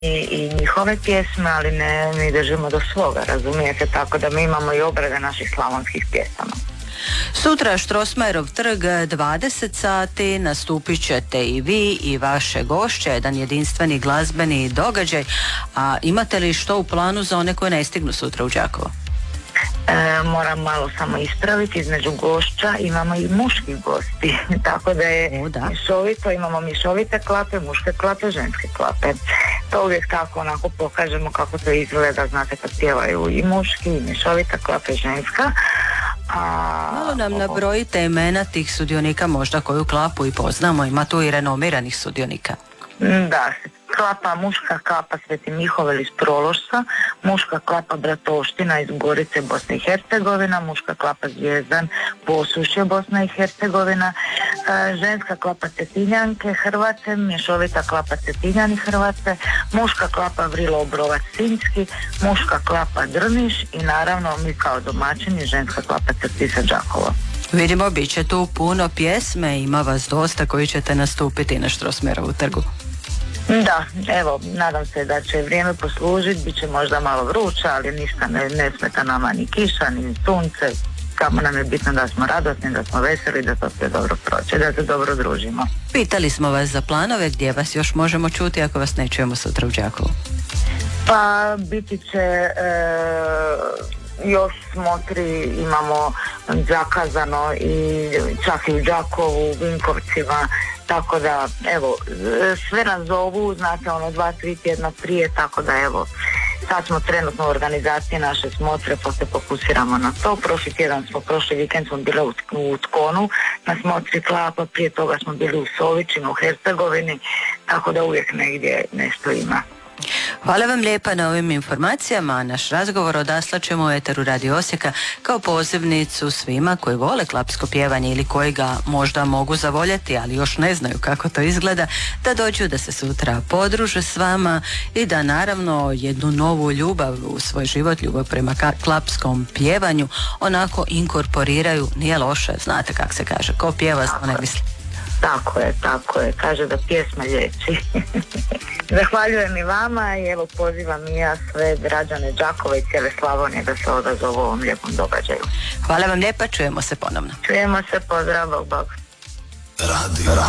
i njihove pjesme, ali ne, mi držimo do svoga, razumijete, tako da mi imamo i obrade naših slavonskih pjesama. Sutra Strossmayerov trg 20 sati, nastupit ćete i vi i vaše gošće, jedan jedinstveni glazbeni događaj. A imate li što u planu za one koje ne stignu sutra u Đakovo? Moram malo samo ispraviti, između gošća imamo i muški gosti, tako da je mišovito, imamo mišovite klape, muške klape, ženske klape. To uvijek tako onako pokažemo kako to izgleda, znate, kad pjevaju i muški, i mišovita klapa i ženska. Malo nam nabrojite imena tih sudionika, možda koju klapu i poznamo, ima tu i renomiranih sudionika. Da, klapa, muška klapa Sveti Mihovil iz Prološca, muška klapa Bratovština iz Gorice, Bosna i Hercegovina, muška klapa Zvijezdan, Posušje, Bosna i Hercegovina, ženska klapa Cetinjanke, Hrvate, mješovita klapa Cetinjani, Hrvate, muška klapa Vrilo Obrovac, Sinjski, muška klapa Drniš i naravno mi kao domaćini ženska klapa Crtica, Đakovo. Vidimo, bit će tu puno pjesme, ima vas dosta koji ćete nastupiti na Strossmayerovu trgu. Da, evo, nadam se da će vrijeme poslužiti, bit će možda malo vruće, ali ništa ne smeta nama ni kiša, ni sunce, samo nam je bitno da smo radosni, da smo veseli, da to sve dobro prođe, da se dobro družimo. Pitali smo vas za planove, gdje vas još možemo čuti ako vas ne čujemo sutra u Đakovu? Pa biti će još smotri, imamo zakazano i čak i u Đakovu, u Vinkovcima, tako da evo, sve nas zovu, znate, 2-3 tjedna prije, tako da evo, sad smo trenutno u organizaciji naše smotre, pa se fokusiramo na to. Prošli vikend smo bili u Tkonu na smotri klapa, prije toga smo bili u Sovićima, u Hercegovini, tako da uvijek negdje nešto ima. Hvala vam lijepa na ovim informacijama. Naš razgovor odaslat ćemo u eteru Radio Osijeka kao pozivnicu svima koji vole klapsko pjevanje ili koji ga možda mogu zavoljeti, ali još ne znaju kako to izgleda, da dođu, da se sutra podruže s vama i da naravno jednu novu ljubav u svoj život, ljubav prema klapskom pjevanju, onako inkorporiraju. Nije loše, znate kako se kaže, ko pjeva to ne misli. Tako je, kaže da pjesma liječi. Zahvaljujem i vama i evo pozivam i ja sve građane Đakova i cijele Slavonije da se odazovu ovom lijepom događaju. Hvala vam lijepa, čujemo se ponovno. Čujemo se, pozdrav, bog.